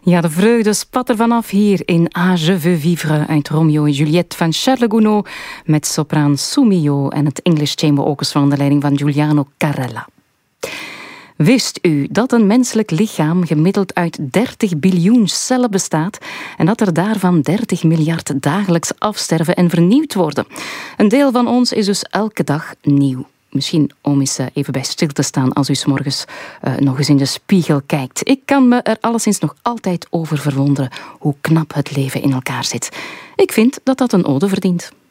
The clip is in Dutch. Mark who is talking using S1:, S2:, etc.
S1: Ja, de vreugde spat er vanaf hier in Ah, je veux vivre uit Romeo en Juliette van Charles Gounod met sopraan Sumio en het English Chamber Orchestra onder leiding van Giuliano Carella. Wist u dat een menselijk lichaam gemiddeld uit 30 biljoen cellen bestaat en dat er daarvan 30 miljard dagelijks afsterven en vernieuwd worden? Een deel van ons is dus elke dag nieuw. Misschien om eens even bij stil te staan als u 's morgens nog eens in de spiegel kijkt. Ik kan me er alleszins nog altijd over verwonderen hoe knap het leven in elkaar zit. Ik vind dat dat een ode verdient.